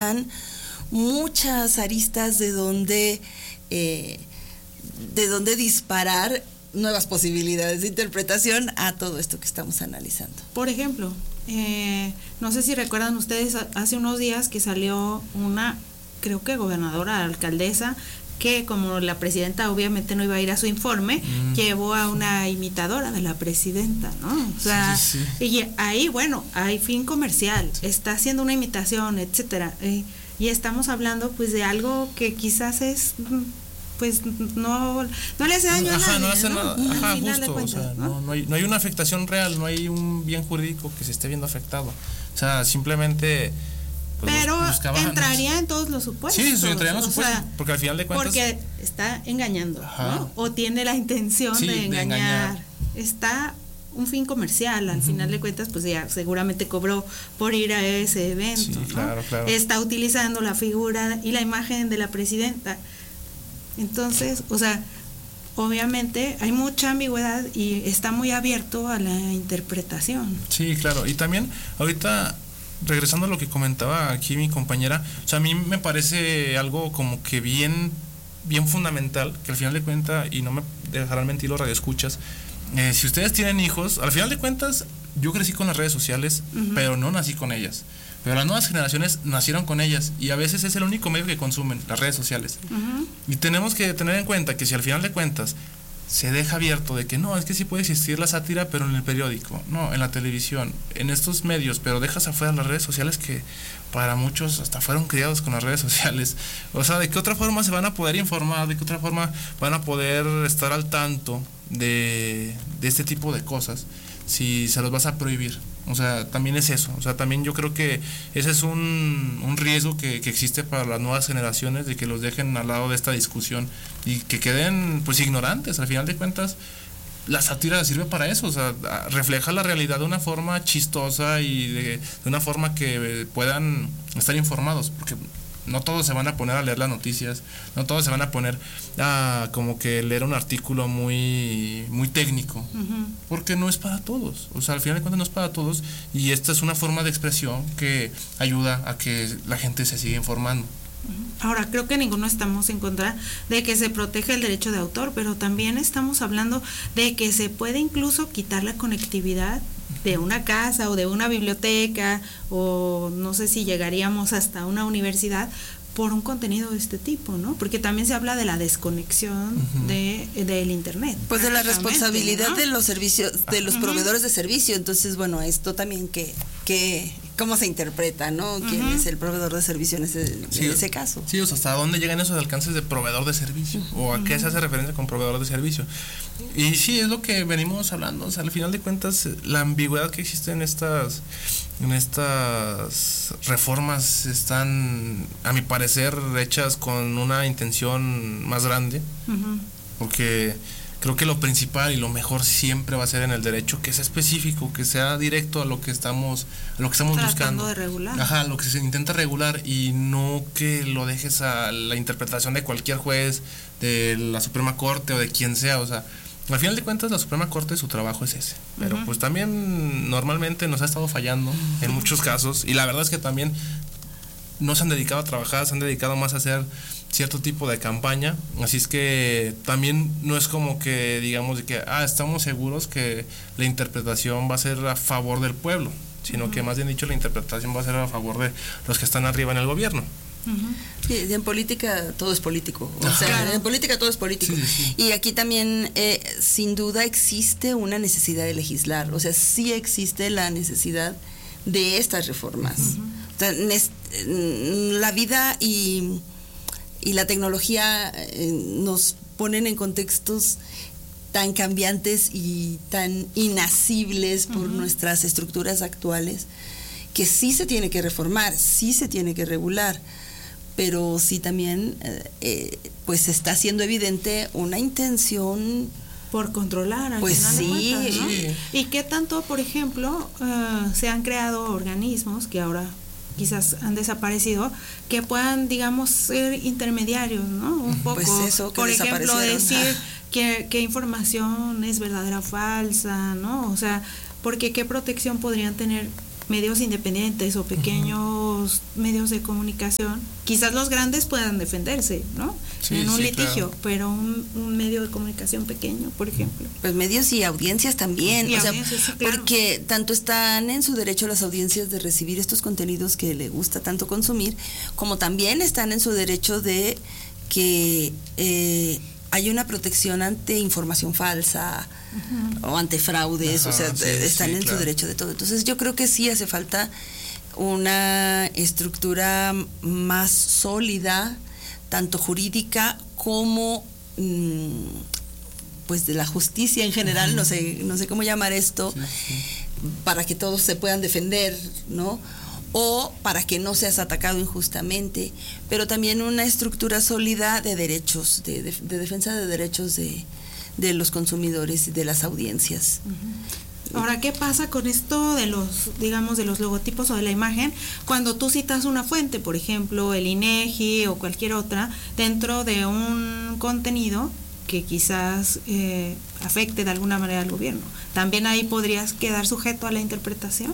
dan muchas aristas de donde disparar nuevas posibilidades de interpretación a todo esto que estamos analizando. Por ejemplo, no sé si recuerdan ustedes, hace unos días que salió una, creo que gobernadora, alcaldesa, que como la presidenta obviamente no iba a ir a su informe, llevó a una imitadora de la presidenta, ¿no? O sea, sí. Y ahí, bueno, hay fin comercial, está haciendo una imitación, etcétera, y estamos hablando pues de algo que quizás es, pues no le hace daño a nadie, no hace nada, justo, cuentas, o sea, no hay una afectación real, no hay un bien jurídico que se esté viendo afectado, o sea, simplemente pues pero entraría en todos los supuestos. Sí, entraría en los supuestos, porque al final de cuentas porque está engañando, ¿no? O tiene la intención de engañar. Está un fin comercial, al final de cuentas, pues ya seguramente cobró por ir a ese evento, sí, ¿no? Claro. Está utilizando la figura y la imagen de la presidenta. Entonces, o sea, obviamente hay mucha ambigüedad y está muy abierto a la interpretación. Sí, claro. Y también ahorita, regresando a lo que comentaba aquí mi compañera, o sea, a mí me parece algo como que bien fundamental, que al final de cuentas, y no me dejarán mentir los radioescuchas, si ustedes tienen hijos, al final de cuentas, yo crecí con las redes sociales, pero no nací con ellas. Pero las nuevas generaciones nacieron con ellas y a veces es el único medio que consumen, las redes sociales. Y tenemos que tener en cuenta que si al final de cuentas se deja abierto de que no, es que sí puede existir la sátira, pero en el periódico, no, en la televisión, en estos medios, pero dejas afuera las redes sociales que para muchos hasta fueron criados con las redes sociales. O sea, ¿de qué otra forma se van a poder informar? ¿De qué otra forma van a poder estar al tanto de este tipo de cosas si se los vas a prohibir? O sea, también es eso. O sea, también yo creo que ese es un riesgo que existe para las nuevas generaciones, de que los dejen al lado de esta discusión y que queden pues ignorantes. Al final de cuentas, la sátira sirve para eso, o sea, refleja la realidad de una forma chistosa y de una forma que puedan estar informados, porque no todos se van a poner a leer las noticias, no todos se van a poner a como que leer un artículo muy técnico, porque no es para todos, o sea, al final de cuentas no es para todos, y esta es una forma de expresión que ayuda a que la gente se siga informando. Ahora, creo que ninguno estamos en contra de que se proteja el derecho de autor, pero también estamos hablando de que se puede incluso quitar la conectividad de una casa o de una biblioteca, o no sé si llegaríamos hasta una universidad por un contenido de este tipo, ¿no? Porque también se habla de la desconexión del internet. Pues de la responsabilidad, ¿no?, de los servicios, de los proveedores de servicio. Entonces, bueno, esto también que cómo se interpreta, ¿no? ¿Quién es el proveedor de servicio en ese caso? Sí, o sea, ¿hasta dónde llegan esos alcances de proveedor de servicio? ¿O a qué se hace referencia con proveedor de servicio? Y sí, es lo que venimos hablando. O sea, al final de cuentas, la ambigüedad que existe en estas reformas están, a mi parecer, hechas con una intención más grande, porque creo que lo principal y lo mejor siempre va a ser en el derecho, que sea específico, que sea directo a lo que estamos buscando. De regular. Lo que se intenta regular, y no que lo dejes a la interpretación de cualquier juez, de la Suprema Corte o de quien sea. O sea, al final de cuentas la Suprema Corte, su trabajo es ese, pero pues también normalmente nos ha estado fallando en muchos casos, y la verdad es que también no se han dedicado a trabajar, se han dedicado más a hacer cierto tipo de campaña, así es que también no es como que digamos de que estamos seguros que la interpretación va a ser a favor del pueblo, sino que más bien dicho la interpretación va a ser a favor de los que están arriba en el gobierno. Sí, en política todo es político, o sea, claro, en política todo es político. Sí. Y aquí también sin duda existe una necesidad de legislar, o sea, sí existe la necesidad de estas reformas. O sea, la vida y la tecnología nos ponen en contextos tan cambiantes y tan inasibles por nuestras estructuras actuales, que sí se tiene que reformar, sí se tiene que regular, pero sí también pues está siendo evidente una intención por controlar al pues final de cuentas, ¿no? Sí. Y qué tanto, por ejemplo, se han creado organismos que ahora quizás han desaparecido, que puedan, digamos, ser intermediarios, ¿no? Un poco, pues eso, que por ejemplo, decir qué información es verdadera o falsa, ¿no? O sea, porque qué protección podrían tener medios independientes o pequeños medios de comunicación, quizás los grandes puedan defenderse, ¿no? Sí, en un sí, litigio, claro. pero un medio de comunicación pequeño, por ejemplo. Pues medios y audiencias también, Y o sea, audiencias, sí, claro. porque tanto están en su derecho las audiencias de recibir estos contenidos que le gusta tanto consumir, como también están en su derecho de que hay una protección ante información falsa o ante fraudes, Ajá, o sea, sí, están sí, en claro. su derecho de todo. Entonces yo creo que sí hace falta una estructura más sólida, tanto jurídica como pues de la justicia en general, no sé cómo llamar esto, para que todos se puedan defender, ¿no? O para que no seas atacado injustamente, pero también una estructura sólida de derechos, de defensa de derechos de los consumidores y de las audiencias. Ahora, ¿qué pasa con esto de los, digamos, de los logotipos o de la imagen? Cuando tú citas una fuente, por ejemplo, el INEGI o cualquier otra, dentro de un contenido que quizás afecte de alguna manera al gobierno, ¿también ahí podrías quedar sujeto a la interpretación?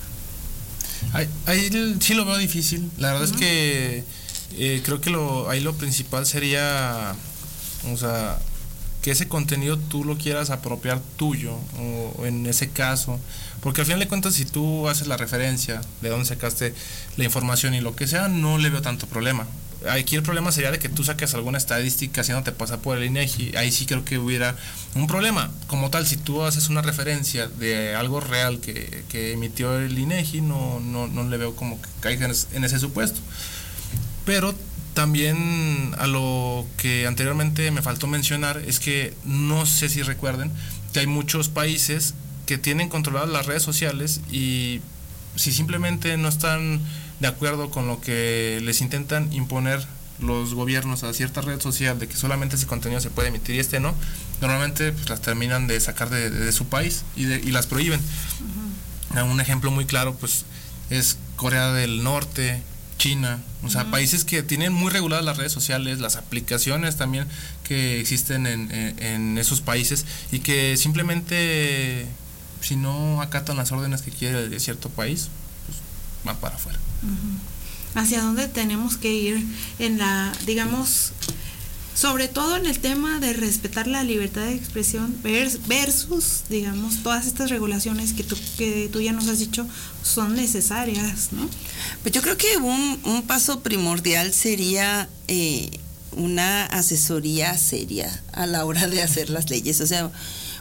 Ahí sí lo veo difícil. La verdad es que creo que ahí lo principal sería, o sea, que ese contenido tú lo quieras apropiar tuyo, o en ese caso, porque al final de cuentas, si tú haces la referencia de dónde sacaste la información y lo que sea, no le veo tanto problema. Aquí el problema sería de que tú saques alguna estadística haciéndote pasar por el INEGI. Ahí sí creo que hubiera un problema. Como tal, si tú haces una referencia de algo real que emitió el INEGI, no le veo como que caiga en ese supuesto. Pero también a lo que anteriormente me faltó mencionar es que no sé si recuerden que hay muchos países que tienen controladas las redes sociales, y si simplemente no están de acuerdo con lo que les intentan imponer los gobiernos a cierta red social, de que solamente ese contenido se puede emitir y no, normalmente pues las terminan de sacar de su país y las prohíben. Un ejemplo muy claro pues es Corea del Norte, China, o sea, países que tienen muy reguladas las redes sociales, las aplicaciones también que existen en esos países, y que simplemente si no acatan las órdenes que quiere de cierto país, pues van para afuera. ¿Hacia dónde tenemos que ir en la, digamos, sobre todo en el tema de respetar la libertad de expresión versus, digamos, todas estas regulaciones que tú ya nos has dicho son necesarias, ¿no? Pues yo creo que un paso primordial sería una asesoría seria a la hora de hacer las leyes. O sea,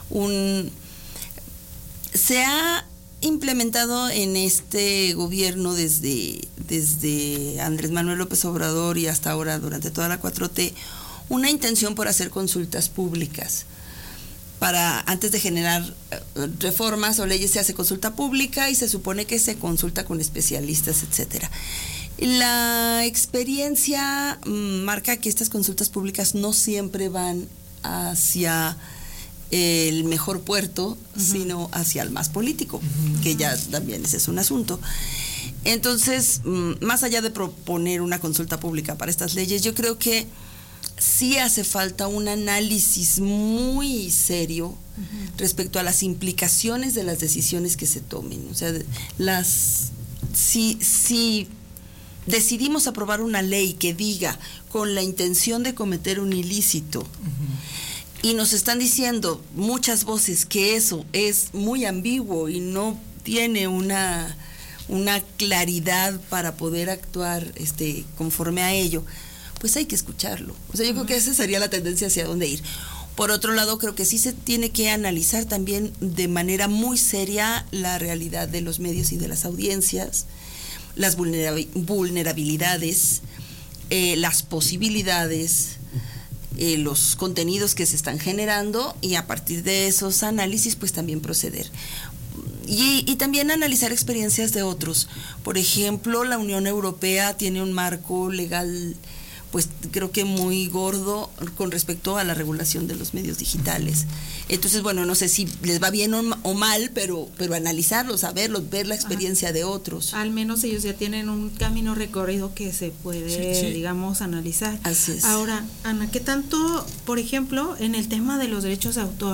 se ha implementado en este gobierno desde Andrés Manuel López Obrador y hasta ahora durante toda la 4T una intención por hacer consultas públicas. Antes de generar reformas o leyes se hace consulta pública y se supone que se consulta con especialistas, etcétera. La experiencia marca que estas consultas públicas no siempre van hacia el mejor puerto, sino hacia el más político, que ya también ese es un asunto. Entonces, más allá de proponer una consulta pública para estas leyes, yo creo que sí hace falta un análisis muy serio respecto a las implicaciones de las decisiones que se tomen. O sea, si decidimos aprobar una ley que diga con la intención de cometer un ilícito, y nos están diciendo muchas voces que eso es muy ambiguo y no tiene una claridad para poder actuar conforme a ello, pues hay que escucharlo. O sea, yo creo que esa sería la tendencia hacia dónde ir. Por otro lado, creo que sí se tiene que analizar también de manera muy seria la realidad de los medios y de las audiencias, las vulnerabilidades, las posibilidades, los contenidos que se están generando, y a partir de esos análisis pues también proceder. Y también analizar experiencias de otros. Por ejemplo, la Unión Europea tiene un marco legal pues creo que muy gordo con respecto a la regulación de los medios digitales. Entonces, bueno, no sé si les va bien o mal, pero analizarlos, saberlos, ver la experiencia de otros. Al menos ellos ya tienen un camino recorrido que se puede, digamos, analizar. Así es. Ahora, Ana, ¿qué tanto, por ejemplo, en el tema de los derechos de autor,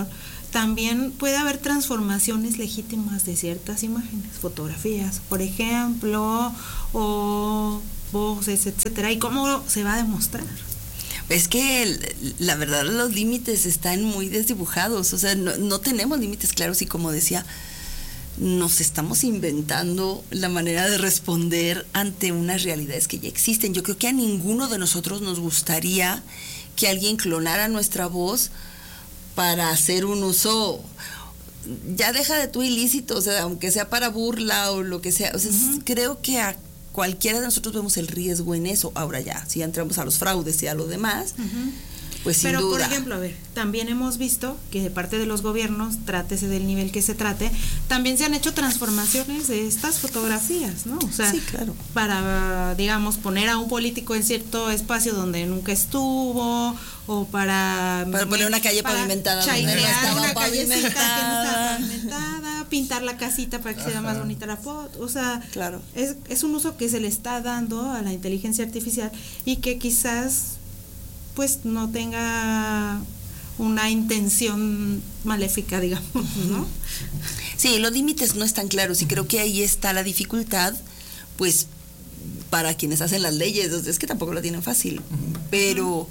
también puede haber transformaciones legítimas de ciertas imágenes, fotografías, por ejemplo, o voces, etcétera, y cómo se va a demostrar. Es que la verdad los límites están muy desdibujados, o sea, no tenemos límites claros y como decía, nos estamos inventando la manera de responder ante unas realidades que ya existen. Yo creo que a ninguno de nosotros nos gustaría que alguien clonara nuestra voz para hacer un uso, ya deja de tu ilícito, o sea, aunque sea para burla o lo que sea, o sea, creo que a cualquiera de nosotros vemos el riesgo en eso. Ahora ya, si entramos a los fraudes y a lo demás, pues sin duda. Pero, por ejemplo, a ver, también hemos visto que de parte de los gobiernos, trátese del nivel que se trate, también se han hecho transformaciones de estas fotografías, ¿no? O sea, sí, claro. Para, digamos, poner a un político en cierto espacio donde nunca estuvo, o para poner una calle pavimentada donde no estaba pavimentada, pintar la casita para que sea más bonita la foto, o sea, claro. Es un uso que se le está dando a la inteligencia artificial y que quizás pues no tenga una intención maléfica, digamos, ¿no? Sí, los límites no están claros y creo que ahí está la dificultad, pues, para quienes hacen las leyes, es que tampoco lo tienen fácil, pero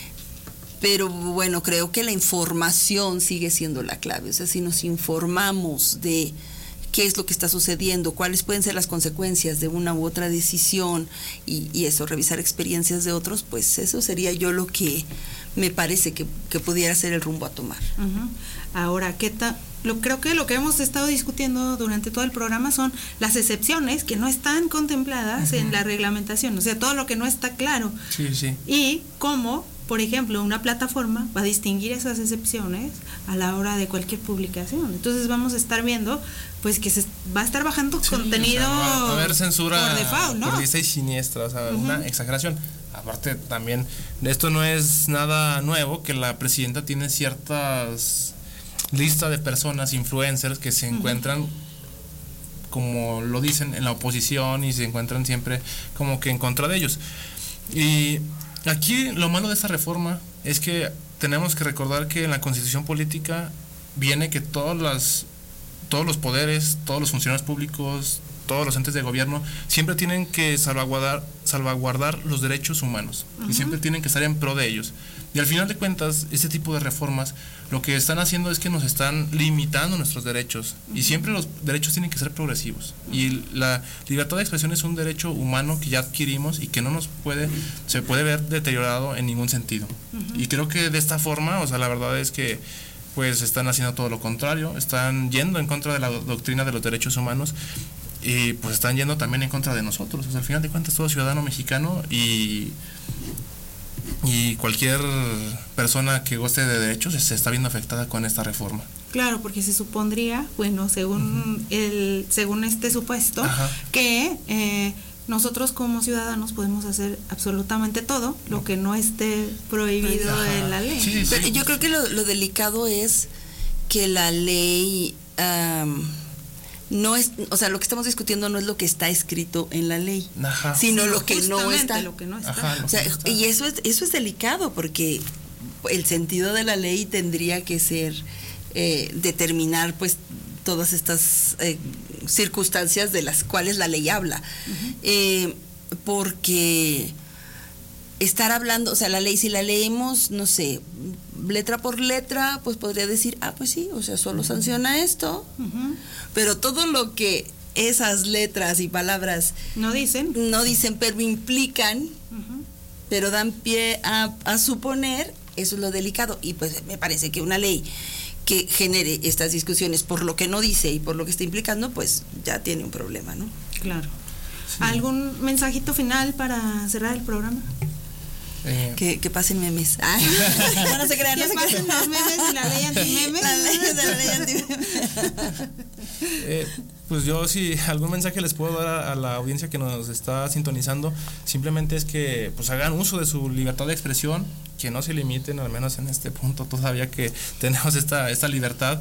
bueno, creo que la información sigue siendo la clave, o sea, si nos informamos de qué es lo que está sucediendo, cuáles pueden ser las consecuencias de una u otra decisión y eso, revisar experiencias de otros, pues eso sería yo lo que me parece que pudiera ser el rumbo a tomar. Ahora, creo que lo que hemos estado discutiendo durante todo el programa son las excepciones que no están contempladas en la reglamentación, o sea, todo lo que no está claro. Sí, sí. Y cómo, por ejemplo, una plataforma va a distinguir esas excepciones a la hora de cualquier publicación. Entonces vamos a estar viendo pues que se va a estar bajando contenido, o sea, va a haber censura por default, ¿no? Por lista y siniestra, o sea, una exageración. Aparte también, esto no es nada nuevo, que la presidenta tiene ciertas listas de personas, influencers, que se encuentran, como lo dicen, en la oposición y se encuentran siempre como que en contra de ellos. Y aquí lo malo de esta reforma es que tenemos que recordar que en la Constitución política viene que todos los poderes, todos los funcionarios públicos, todos los entes de gobierno siempre tienen que salvaguardar los derechos humanos y siempre tienen que estar en pro de ellos. Y al final de cuentas, este tipo de reformas lo que están haciendo es que nos están limitando nuestros derechos y siempre los derechos tienen que ser progresivos. Y la libertad de expresión es un derecho humano que ya adquirimos y que no se puede ver deteriorado en ningún sentido. Y creo que de esta forma, o sea, la verdad es que pues están haciendo todo lo contrario, están yendo en contra de la doctrina de los derechos humanos y pues están yendo también en contra de nosotros. O sea, al final de cuentas todo ciudadano mexicano y cualquier persona que goce de derechos se está viendo afectada con esta reforma. Claro, porque se supondría, bueno, según este supuesto, que nosotros como ciudadanos podemos hacer absolutamente todo lo que no esté prohibido en la ley. Sí, sí. Pero yo creo que lo delicado es que la ley no es, o sea, lo que estamos discutiendo no es lo que está escrito en la ley, sino lo que no está. Lo que no está. O sea, y eso es delicado porque el sentido de la ley tendría que ser determinar pues todas estas circunstancias de las cuales la ley habla, porque estar hablando, o sea, la ley, si la leemos, no sé, letra por letra, pues podría decir, pues sí, o sea, solo sanciona esto, pero todo lo que esas letras y palabras no dicen, pero implican, pero dan pie a suponer, eso es lo delicado. Y pues me parece que una ley que genere estas discusiones por lo que no dice y por lo que está implicando, pues ya tiene un problema, ¿no? Claro. Sí. ¿Algún mensajito final para cerrar el programa? Que pasen memes. No se crean, que pasen los memes y la ley anti-memes. La ley anti-memes. Pues yo sí, algún mensaje les puedo dar a la audiencia que nos está sintonizando, simplemente es que pues hagan uso de su libertad de expresión, que no se limiten, al menos en este punto todavía que tenemos esta libertad,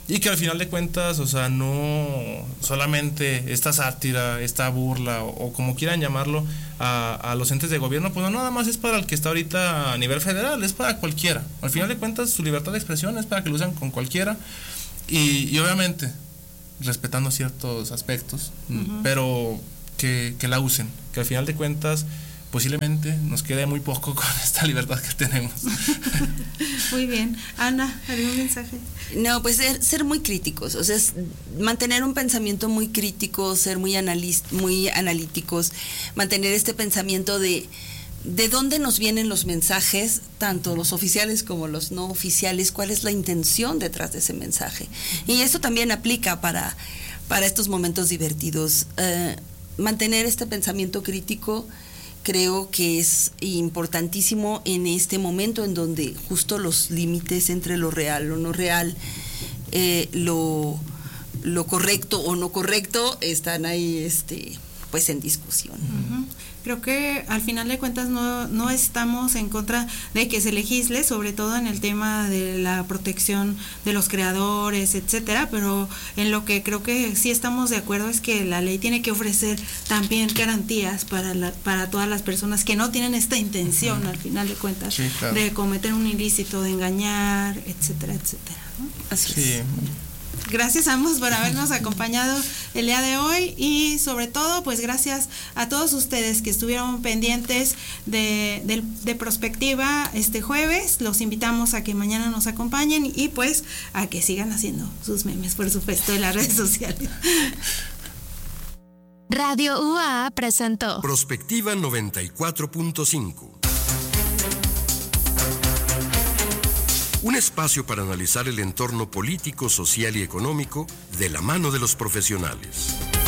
y que al final de cuentas, o sea, no solamente esta sátira, esta burla o como quieran llamarlo a los entes de gobierno, pues no nada más es para el que está ahorita a nivel federal, es para cualquiera. Al final de cuentas su libertad de expresión es para que lo usen con cualquiera y obviamente respetando ciertos aspectos, pero que la usen, que al final de cuentas posiblemente nos quede muy poco con esta libertad que tenemos. Muy bien. Ana, ¿algún mensaje? No, pues ser muy críticos, o sea, mantener un pensamiento muy crítico, ser muy analíticos, mantener este pensamiento de dónde nos vienen los mensajes, tanto los oficiales como los no oficiales, cuál es la intención detrás de ese mensaje. Y eso también aplica para estos momentos divertidos. Mantener este pensamiento crítico creo que es importantísimo en este momento en donde justo los límites entre lo real, lo no real, lo correcto o no correcto están ahí pues en discusión. Creo que al final de cuentas no estamos en contra de que se legisle, sobre todo en el tema de la protección de los creadores, etcétera, pero en lo que creo que sí estamos de acuerdo es que la ley tiene que ofrecer también garantías para todas las personas que no tienen esta intención, al final de cuentas, sí, claro, de cometer un ilícito, de engañar, etcétera, etcétera, ¿no? Así es. Gracias a ambos por habernos acompañado el día de hoy y sobre todo pues gracias a todos ustedes que estuvieron pendientes de Prospectiva este jueves. Los invitamos a que mañana nos acompañen y pues a que sigan haciendo sus memes, por supuesto, en las redes sociales. Radio UAA presentó Prospectiva 94.5. Un espacio para analizar el entorno político, social y económico de la mano de los profesionales.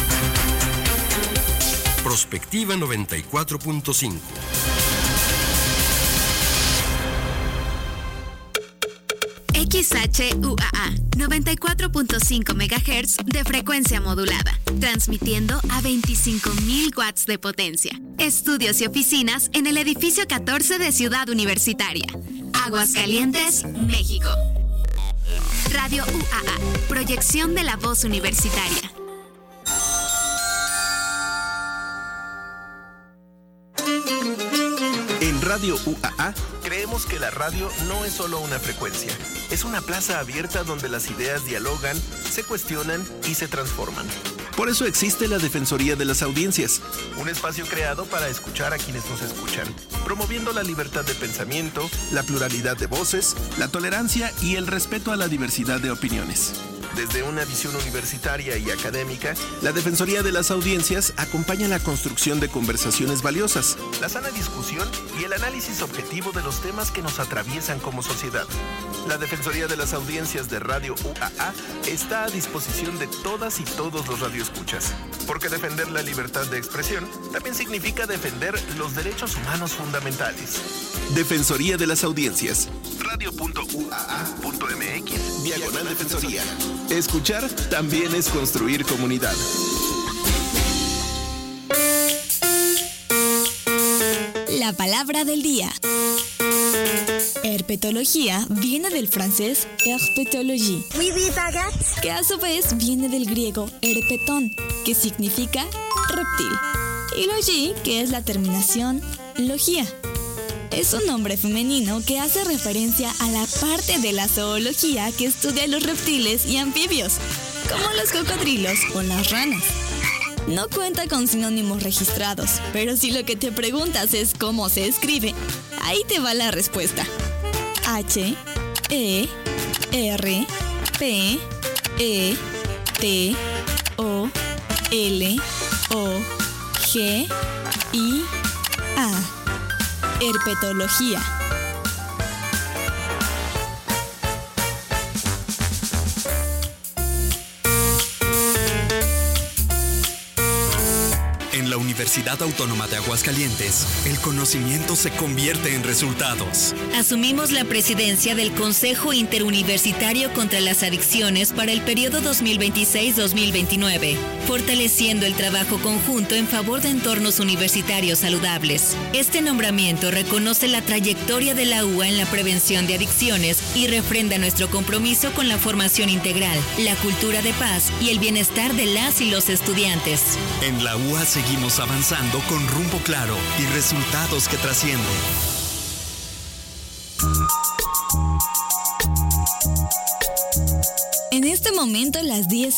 Prospectiva 94.5. XHUAA 94.5 MHz de frecuencia modulada, transmitiendo a 25,000 watts de potencia. Estudios y oficinas en el edificio 14 de Ciudad Universitaria, Aguascalientes, México. Radio UAA, proyección de la voz universitaria. En Radio UAA creemos que la radio no es solo una frecuencia, es una plaza abierta donde las ideas dialogan, se cuestionan y se transforman. Por eso existe la Defensoría de las Audiencias, un espacio creado para escuchar a quienes nos escuchan, promoviendo la libertad de pensamiento, la pluralidad de voces, la tolerancia y el respeto a la diversidad de opiniones. Desde una visión universitaria y académica, la Defensoría de las Audiencias acompaña la construcción de conversaciones valiosas, la sana discusión y el análisis objetivo de los temas que nos atraviesan como sociedad. La Defensoría de las Audiencias de Radio UAA está a disposición de todas y todos los radioescuchas, porque defender la libertad de expresión también significa defender los derechos humanos fundamentales. Defensoría de las Audiencias. radio.uaa.mx/Defensoría. Escuchar también es construir comunidad. La palabra del día. Herpetología viene del francés herpétologie, que a su vez viene del griego herpetón, que significa reptil, y logie, que es la terminación logía. Es un nombre femenino que hace referencia a la parte de la zoología que estudia los reptiles y anfibios, como los cocodrilos o las ranas. No cuenta con sinónimos registrados, pero si lo que te preguntas es cómo se escribe, ahí te va la respuesta. H, E, R, P, E, T, O, L, O, G, I, A. Herpetología. En la Universidad Universidad Autónoma de Aguascalientes, el conocimiento se convierte en resultados. Asumimos la presidencia del Consejo Interuniversitario contra las Adicciones para el periodo 2026-2029, fortaleciendo el trabajo conjunto en favor de entornos universitarios saludables. Este nombramiento reconoce la trayectoria de la UA en la prevención de adicciones y refrenda nuestro compromiso con la formación integral, la cultura de paz y el bienestar de las y los estudiantes. En la UA seguimos avanzando con rumbo claro y resultados que trascienden. En este momento las 10